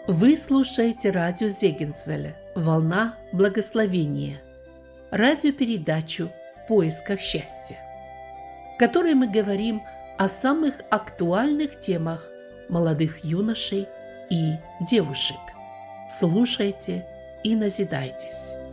Вы слушаете радио Зегенсвелля «Волна благословения», радиопередачу «В поисках счастья», в которой мы говорим о самых актуальных темах молодых юношей и девушек. Слушайте и назидайтесь.